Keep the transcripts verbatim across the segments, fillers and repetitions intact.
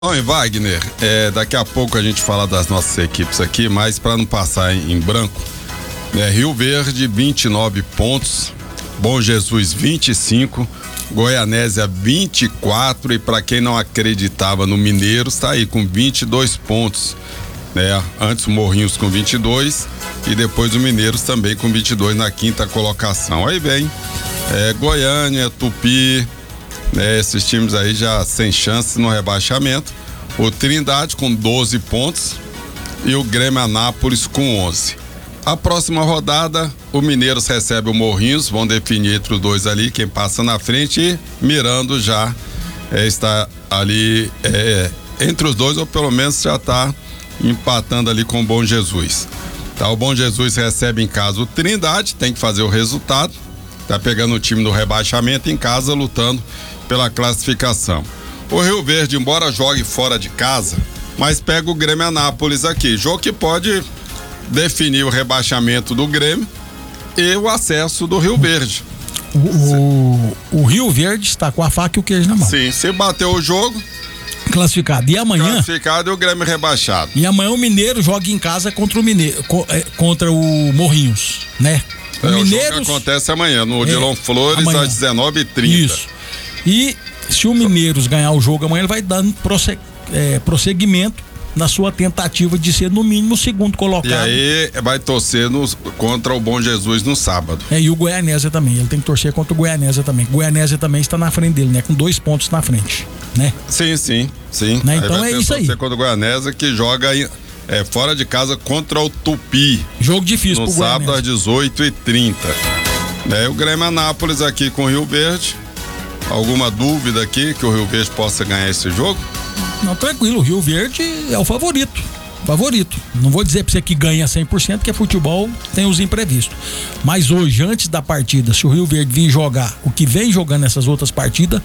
Bom, e Wagner, é, daqui a pouco a gente fala das nossas equipes aqui, mas para não passar em, em branco, né, Rio Verde vinte e nove pontos, Bom Jesus vinte e cinco, Goianésia vinte e quatro, e para quem não acreditava no Mineiros, tá aí com vinte e dois pontos, né? Antes o Morrinhos com vinte e dois e depois o Mineiros também com vinte e dois na quinta colocação. Aí vem é, Goiânia, Tupi, né, esses times aí já sem chances no rebaixamento. O Trindade com doze pontos e o Grêmio Anápolis com onze. A próxima rodada, o Mineiros recebe o Morrinhos, vão definir entre os dois ali quem passa na frente, e Mirando já é, está ali é, entre os dois, ou pelo menos já está empatando ali com o Bom Jesus. Tá, o Bom Jesus recebe em casa o Trindade, tem que fazer o resultado, tá pegando o time do rebaixamento em casa, lutando pela classificação. O Rio Verde, embora jogue fora de casa, mas pega o Grêmio Anápolis aqui, jogo que pode definir o rebaixamento do Grêmio e o acesso do Rio Verde. O, o, o Rio Verde está com a faca e o queijo na mão. Sim, se bater o jogo, classificado. E amanhã classificado e o Grêmio rebaixado. E amanhã o Mineiro joga em casa contra o Mineiro, contra o Morrinhos, né? O é, Mineiros, o jogo acontece amanhã no Odilon é, Flores amanhã. Às dezenove e trinta. Isso. E se o Mineiros ganhar o jogo amanhã, ele vai dando prosse, é, prosseguimento na sua tentativa de ser no mínimo o segundo colocado. E aí vai torcer nos, contra o Bom Jesus no sábado. É, e o Goianésia também, ele tem que torcer contra o Goianésia também. O Goianésia também está na frente dele, né? Com dois pontos na frente, né? Sim, sim, sim. Né? Então é isso aí. Contra o Goianésia, que joga aí, é, fora de casa contra o Tupi. Jogo difícil no pro sábado às dezoito e trinta. É, o Grêmio Anápolis aqui com o Rio Verde. Alguma dúvida aqui que o Rio Verde possa ganhar esse jogo? Não, tranquilo, o Rio Verde é o favorito. Favorito. Não vou dizer pra você que ganha cem por cento, porque futebol tem os imprevistos. Mas hoje, antes da partida, se o Rio Verde vir jogar o que vem jogando nessas outras partidas,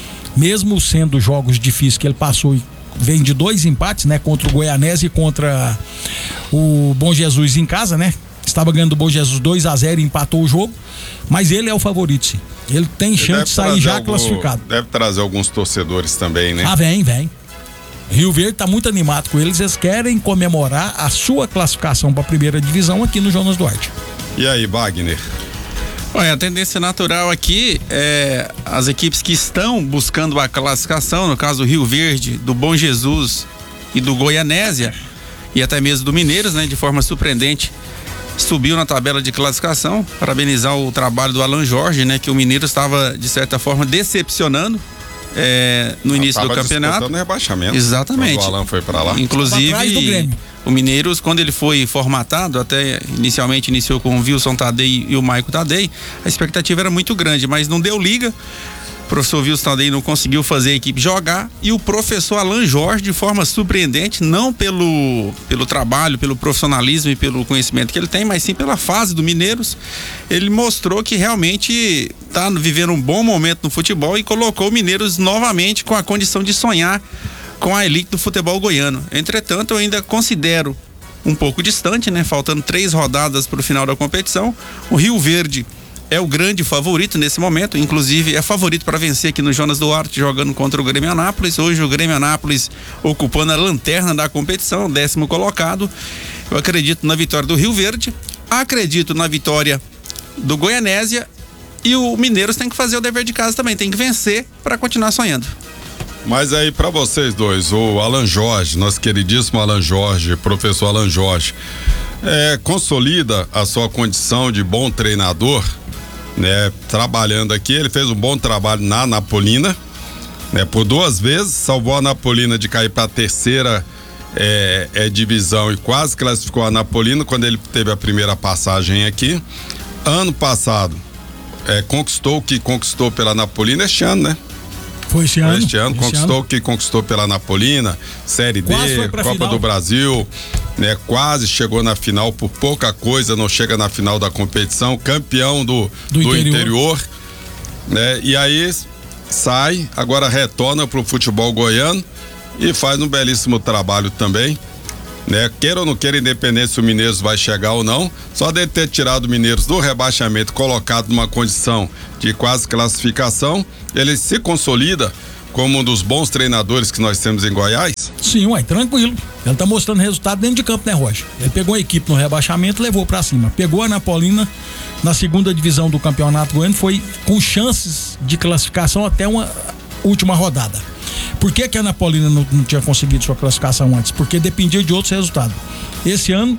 mesmo sendo jogos difíceis que ele passou e vem de dois empates, né? Contra o Goianésia e contra o Bom Jesus em casa, né? Estava ganhando o Bom Jesus dois a zero e empatou o jogo, mas ele é o favorito, sim. Ele tem chance de sair já algum, classificado. Deve trazer alguns torcedores também, né? Ah, vem, vem. Rio Verde tá muito animado com eles, eles querem comemorar a sua classificação para a primeira divisão aqui no Jonas Duarte. E aí, Wagner? Olha, a tendência natural aqui é as equipes que estão buscando a classificação, no caso do Rio Verde, do Bom Jesus e do Goianésia, e até mesmo do Mineiros, né, de forma surpreendente, subiu na tabela de classificação. Parabenizar o trabalho do Alan Jorge, né, que o Mineiro estava de certa forma decepcionando é, no início do campeonato. No rebaixamento. Exatamente. Quando o Alan foi para lá. Inclusive, o Mineiros, quando ele foi formatado, até inicialmente iniciou com o Wilson Tadei e o Maico Tadei, a expectativa era muito grande, mas não deu liga. O professor Wilson Tadei não conseguiu fazer a equipe jogar, e o professor Alan Jorge, de forma surpreendente, não pelo, pelo trabalho, pelo profissionalismo e pelo conhecimento que ele tem, mas sim pela fase do Mineiros, ele mostrou que realmente está vivendo um bom momento no futebol e colocou o Mineiros novamente com a condição de sonhar com a elite do futebol goiano. Entretanto, eu ainda considero um pouco distante, né? Faltando três rodadas para o final da competição. O Rio Verde é o grande favorito nesse momento, inclusive é favorito para vencer aqui no Jonas Duarte, jogando contra o Grêmio Anápolis. Hoje o Grêmio Anápolis ocupando a lanterna da competição, décimo colocado. Eu acredito na vitória do Rio Verde, acredito na vitória do Goianésia, e o Mineiros tem que fazer o dever de casa também, tem que vencer para continuar sonhando. Mas aí, para vocês dois, o Alan Jorge, nosso queridíssimo Alan Jorge, professor Alan Jorge, é, consolida a sua condição de bom treinador, né? Trabalhando aqui, ele fez um bom trabalho na Napolina, né? Por duas vezes, salvou a Napolina de cair para a terceira é, é, divisão e quase classificou a Napolina quando ele teve a primeira passagem aqui. Ano passado, é, conquistou o que conquistou pela Napolina este ano, né? Foi esse ano. Foi este ano, esse conquistou o ano. que conquistou pela Napolina, Série quase D, Copa final. do Brasil, né? Quase chegou na final, por pouca coisa não chega na final da competição, campeão do, do, do interior. interior, né? E aí sai, agora retorna pro futebol goiano e faz um belíssimo trabalho também, né? Queira ou não queira, independente se o Mineiros vai chegar ou não, só dele ter tirado o Mineiros do rebaixamento, colocado numa condição de quase classificação, ele se consolida como um dos bons treinadores que nós temos em Goiás? Sim, ué, tranquilo. Ele tá mostrando resultado dentro de campo, né, Roger? Ele pegou a equipe no rebaixamento e levou pra cima. Pegou a Anapolina na segunda divisão do Campeonato Goiano, foi com chances de classificação até uma última rodada. Por que que a Anapolina não, não tinha conseguido sua classificação antes? Porque dependia de outros resultados. Esse ano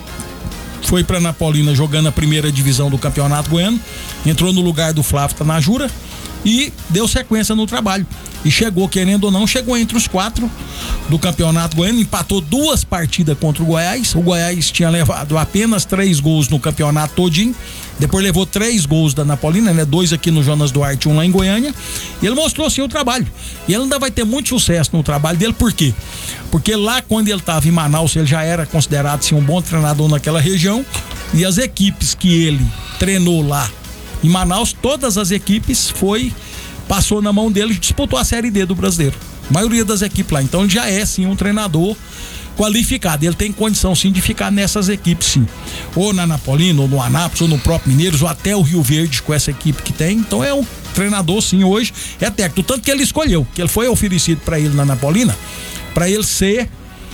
foi pra Anapolina jogando a primeira divisão do Campeonato Goiano, entrou no lugar do Flávio Tanajura e deu sequência no trabalho. E chegou, querendo ou não, chegou entre os quatro do Campeonato Goiano, empatou duas partidas contra o Goiás. O Goiás tinha levado apenas três gols no campeonato todinho. Depois levou três gols da Anapolina, né? Dois aqui no Jonas Duarte, um lá em Goiânia. E ele mostrou sim o trabalho. E ele ainda vai ter muito sucesso no trabalho dele, por quê? Porque lá quando ele estava em Manaus, ele já era considerado sim, um bom treinador naquela região. E as equipes que ele treinou lá em Manaus, todas as equipes foi, passou na mão dele e disputou a Série D do Brasileiro. A maioria das equipes lá. Então ele já é sim um treinador qualificado. Ele tem condição sim de ficar nessas equipes sim. Ou na Anapolina, ou no Anápolis, ou no próprio Mineiros, ou até o Rio Verde com essa equipe que tem. Então é um treinador sim hoje, é técnico. Tanto que ele escolheu, que ele foi oferecido para ele na Anapolina, para ele ser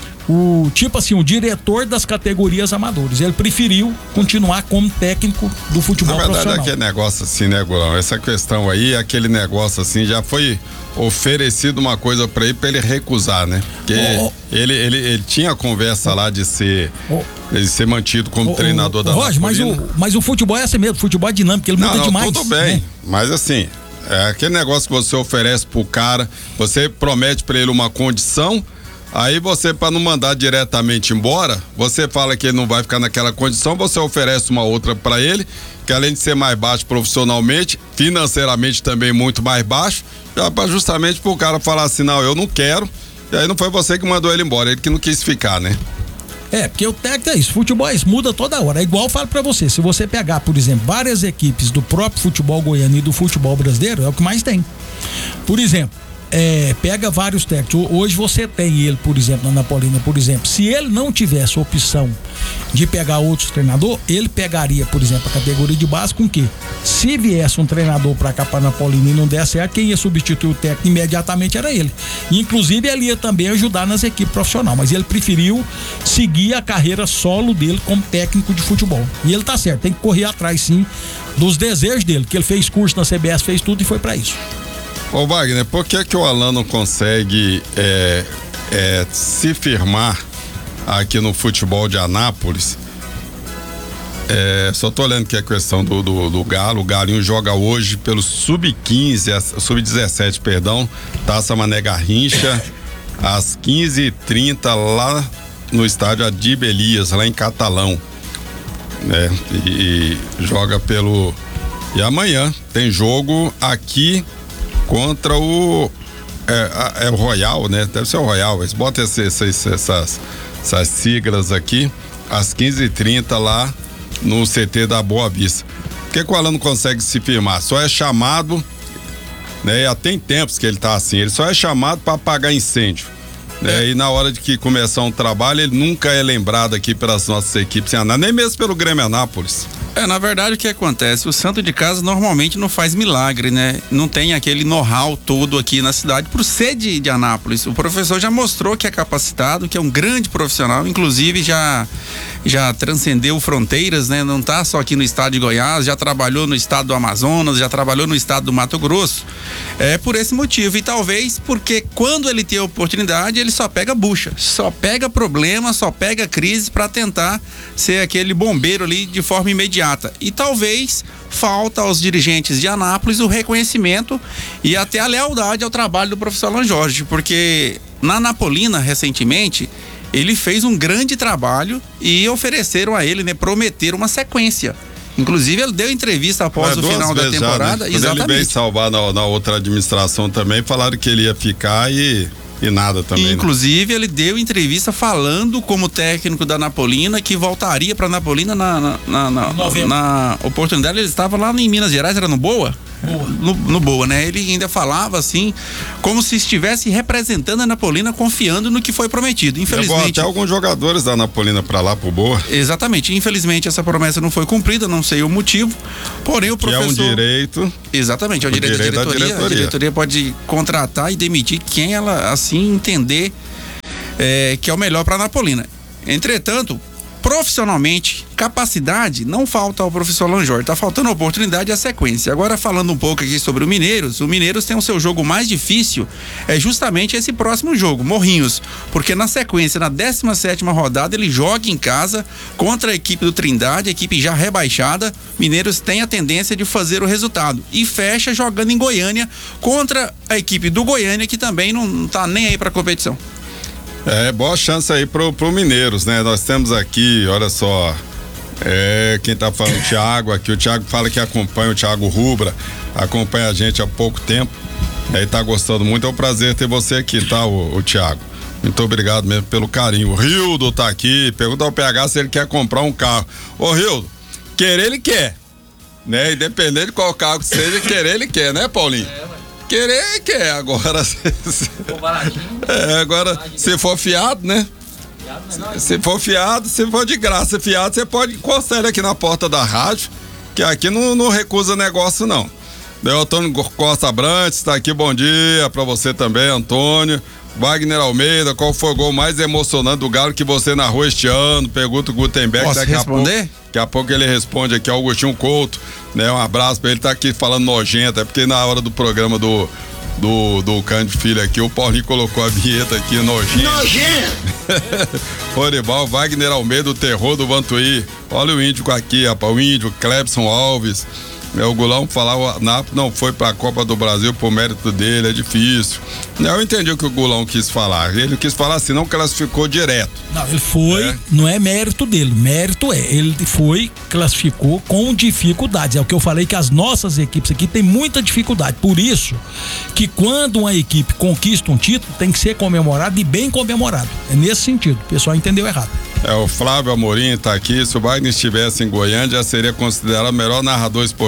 o tipo assim, o diretor das categorias amadores. Ele preferiu continuar como técnico do futebol profissional. Na verdade, aquele negócio assim, né, Gurão? Essa questão aí, aquele negócio assim, já foi oferecido uma coisa pra ele, pra ele recusar, né? Porque oh, oh. Ele, ele, ele tinha a conversa oh. lá de ser, oh. de ser mantido como oh, treinador oh, da Roger, mas o, mas o futebol é assim mesmo, o futebol é dinâmico, ele não, muda não, demais. Tudo bem, né? Mas assim, é aquele negócio que você oferece pro cara, você promete pra ele uma condição. Aí você, para não mandar diretamente embora, você fala que ele não vai ficar naquela condição, você oferece uma outra para ele, que além de ser mais baixo profissionalmente, financeiramente também muito mais baixo, justamente para o cara falar assim, não, eu não quero, e aí não foi você que mandou ele embora, ele que não quis ficar, né? É, porque o técnico é isso, futebol é isso, muda toda hora. É igual eu falo pra você, se você pegar, por exemplo, várias equipes do próprio futebol goiano e do futebol brasileiro, é o que mais tem. Por exemplo, É, pega vários técnicos. Hoje você tem ele, por exemplo, na Anapolina, por exemplo. Se ele não tivesse a opção de pegar outros treinador, ele pegaria, por exemplo, a categoria de base com que? Se viesse um treinador pra cá pra Anapolina e não der certo, quem ia substituir o técnico imediatamente era ele. Inclusive, ele ia também ajudar nas equipes profissionais, mas ele preferiu seguir a carreira solo dele como técnico de futebol. E ele tá certo, tem que correr atrás sim dos desejos dele, que ele fez curso na C B S, fez tudo e foi pra isso. Ô Wagner, por que que o Alan não consegue é, é, se firmar aqui no futebol de Anápolis? É, só tô olhando que é questão do, do, do Galo. O Galinho joga hoje pelo sub quinze, sub dezessete, perdão, Taça Mané Garrincha, às quinze e trinta lá no estádio Adib Elias, lá em Catalão. É, e, e joga pelo... E amanhã tem jogo aqui contra o é, é o Royal, né? Deve ser o Royal. Eles botam esse, esse, essas, essas siglas aqui às quinze e trinta lá no C T da Boa Vista. Por que que o Alan não consegue se firmar? Só é chamado, né? Já tem tempos que ele tá assim. Ele só é chamado para apagar incêndio, né? E na hora de que começar um trabalho, ele nunca é lembrado aqui pelas nossas equipes, nem mesmo pelo Grêmio Anápolis. É, na verdade o que acontece, o santo de casa normalmente não faz milagre, né? Não tem aquele know-how todo aqui na cidade por ser de, de Anápolis. O professor já mostrou que é capacitado, que é um grande profissional, inclusive já, já transcendeu fronteiras, né? Não tá só aqui no estado de Goiás, já trabalhou no estado do Amazonas, já trabalhou no estado do Mato Grosso. É por esse motivo, e talvez porque quando ele tem a oportunidade, ele só pega bucha, só pega problema, só pega crise para tentar ser aquele bombeiro ali de forma imediata. E talvez falta aos dirigentes de Anápolis o reconhecimento e até a lealdade ao trabalho do professor Alan Jorge, porque na Anapolina recentemente ele fez um grande trabalho e ofereceram a ele, né, prometer uma sequência. Inclusive ele deu entrevista após o final da temporada. Já, né? Exatamente. Ele veio salvar na, na outra administração também, falaram que ele ia ficar e E nada também. E, inclusive, né? Ele deu entrevista falando como técnico da Anapolina que voltaria para Anapolina na, na, na, na, na oportunidade. Ele estava lá em Minas Gerais, era no Boa? Boa. No, no Boa, né? Ele ainda falava assim, como se estivesse representando a Anapolina, confiando no que foi prometido. Infelizmente. Até alguns jogadores da Anapolina pra lá, pro Boa. Exatamente. Infelizmente, essa promessa não foi cumprida, não sei o motivo. Porém, o professor. Que é um direito. Exatamente, é o, o direito, direito da diretoria. diretoria. A diretoria pode contratar e demitir quem ela assim entender é, que é o melhor para a Anapolina. Entretanto, profissionalmente, capacidade não falta ao professor Lanjor, tá faltando oportunidade e a sequência. Agora, falando um pouco aqui sobre o Mineiros, o Mineiros tem o seu jogo mais difícil, é justamente esse próximo jogo, Morrinhos, porque na sequência, na décima sétima rodada, ele joga em casa contra a equipe do Trindade, a equipe já rebaixada. Mineiros tem a tendência de fazer o resultado e fecha jogando em Goiânia contra a equipe do Goiânia, que também não, não tá nem aí pra competição. É, boa chance aí pro, pro Mineiros, né? Nós temos aqui, olha só, é, quem tá falando, o Thiago aqui, o Thiago fala que acompanha, o Thiago Rubra, acompanha a gente há pouco tempo, aí tá gostando muito, é um prazer ter você aqui, tá, o, o Thiago? Muito obrigado mesmo pelo carinho. O Rildo tá aqui, pergunta ao P H se ele quer comprar um carro. Ô Rildo, querer ele quer, né? Independente de qual carro que seja, querer ele quer, né, Paulinho? É, querer quer, agora é, agora se for fiado, né? Se for fiado, se for de graça fiado, você pode encostar ele aqui na porta da rádio, que aqui não, não recusa negócio não. O Antônio Costa Brantes tá aqui, bom dia pra você também, Antônio. Wagner Almeida, qual foi o gol mais emocionante do Galo que você narrou este ano? Pergunta o Gutenberg. Posso daqui responder? A pouco, daqui a pouco ele responde aqui, Augustinho Couto, né? Um abraço pra ele, tá aqui falando nojento, é porque na hora do programa do do, do Cândido Filho aqui, o Paulinho colocou a vinheta aqui, nojento. Nojento! Floribal, Wagner Almeida, o terror do Vantuí. Olha o índio aqui, rapaz, o índio, Clebson Alves. É, o Gulão falar, o Nápoles não foi pra Copa do Brasil por mérito dele, é difícil. Eu entendi o que o Gulão quis falar. Ele quis falar assim, não classificou direto. Não, ele foi, é. Não é mérito dele, mérito é, ele foi, classificou com dificuldades. É o que eu falei, que as nossas equipes aqui tem muita dificuldade. Por isso que quando uma equipe conquista um título, tem que ser comemorado e bem comemorado. É nesse sentido, o pessoal entendeu errado. É, o Flávio Amorim tá aqui, se o Wagner estivesse em Goiânia, já seria considerado o melhor narrador esportivo